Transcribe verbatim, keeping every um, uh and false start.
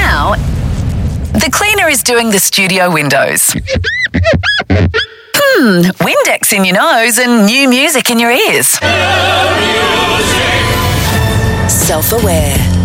now, the cleaner is doing the studio windows. Hmm, Windex in your nose and new music in your ears. Self-aware.